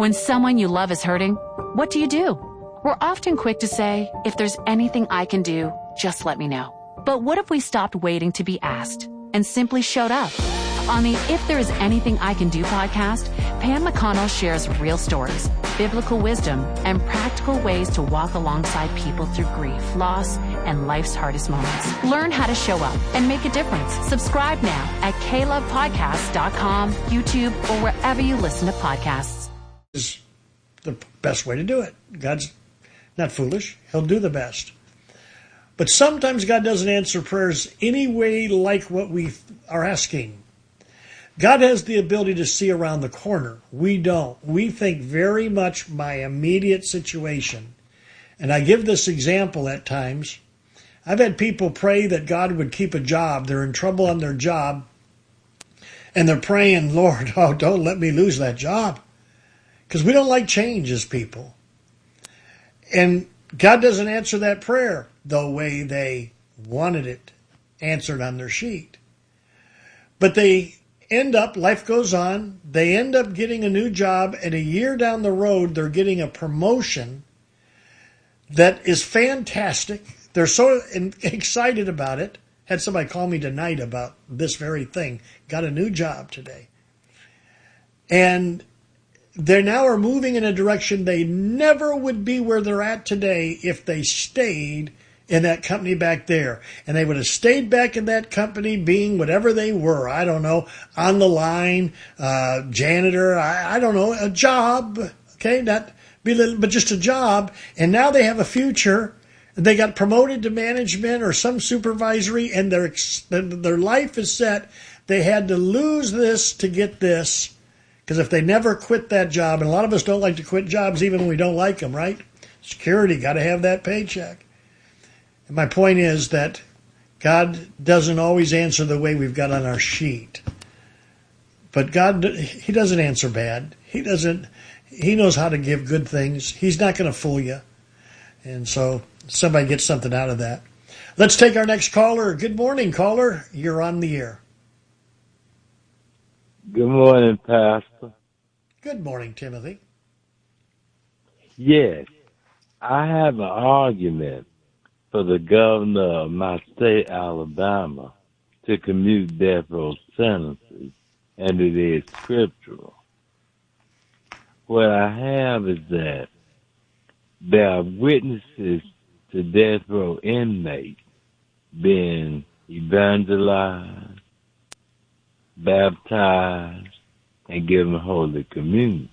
When someone you love is hurting, what do? We're often quick to say, if there's anything I can do, just let me know. But what if we stopped waiting to be asked and simply showed up? On the If There Is Anything I Can Do podcast, Pam McConnell shares real stories, biblical wisdom, and practical ways to walk alongside people through grief, loss, and life's hardest moments. Learn how to show up and make a difference. Subscribe now at KLovePodcasts.com, YouTube, or wherever you listen to podcasts. Is the best way to do it. God's not foolish. He'll do the best. But sometimes God doesn't answer prayers anyway like what we are asking. God has the ability to see around the corner. We don't. We think very much by immediate situation. And I give this example at times. I've had people pray that God would keep a job. They're in trouble on their job. And they're praying, Lord, don't let me lose that job. Because we don't like change as people. And God doesn't answer that prayer the way they wanted it answered on their sheet. But they end up, life goes on, they end up getting a new job, and a year down the road, they're getting a promotion that is fantastic. They're so excited about it. Had somebody call me tonight about this very thing. Got a new job today. And they now are moving in a direction they never would be where they're at today if they stayed in that company back there. And they would have stayed back in that company being whatever they were. I don't know, on the line, janitor, I don't know, a job. Okay, not belittle, but just a job. And now they have a future. They got promoted to management or some supervisory, and their life is set. They had to lose this to get this. Because if they never quit that job, and a lot of us don't like to quit jobs even when we don't like them, right? Security, got to have that paycheck. And my point is that God doesn't always answer the way we've got on our sheet. But God, He doesn't answer bad. He knows how to give good things. He's not going to fool you. And so somebody gets something out of that. Let's take our next caller. Good morning, caller. You're on the air. Good morning, Pastor. Good morning, Timothy. Yes, I have an argument for the governor of my state, Alabama, to commute death row sentences, and it is scriptural. What I have is that there are witnesses to death row inmates being evangelized, baptized, and given Holy Communion.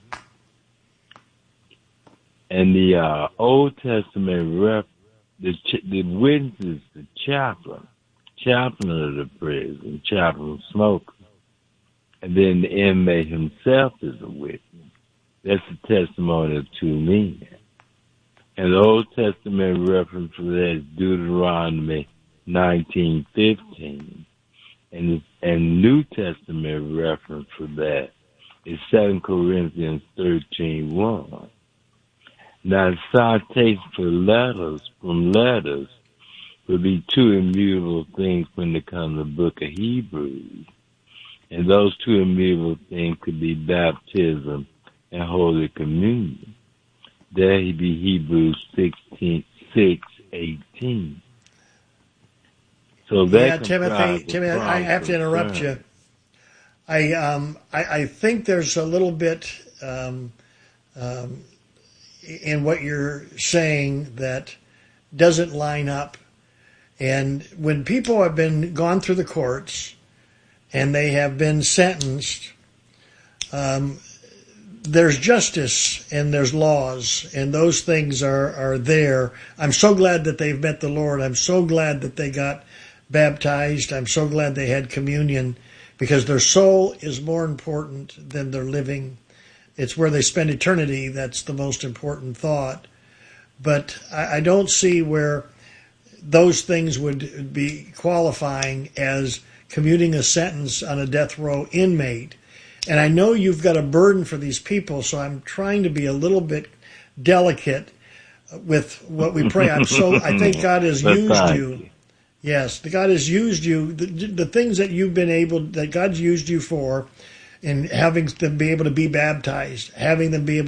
And the Old Testament the witnesses, the chaplain of the prison, chaplain smoker, and then the inmate himself is a witness. That's the testimony of two men. And the Old Testament reference for that is Deuteronomy 19:15. And New Testament reference for that is 2 Corinthians 13:1. Now, the citation from letters would be two immutable things when they come to the book of Hebrews. And those two immutable things could be baptism and Holy Communion. There would be Hebrews 6:18. So that Timothy, I have to interrupt you. I think there's a little bit in what you're saying that doesn't line up. And when people have been gone through the courts and they have been sentenced, there's justice and there's laws, and those things are there. I'm so glad that they've met the Lord. I'm so glad that they got baptized. I'm so glad they had communion, because their soul is more important than their living. It's where they spend eternity that's the most important thought. But I don't see where those things would be qualifying as commuting a sentence on a death row inmate. And I know you've got a burden for these people, so I'm trying to be a little bit delicate with what we pray. I think God has used you. Yes, God has used you. The things that that God's used you for, in having them be able to be baptized, having them be able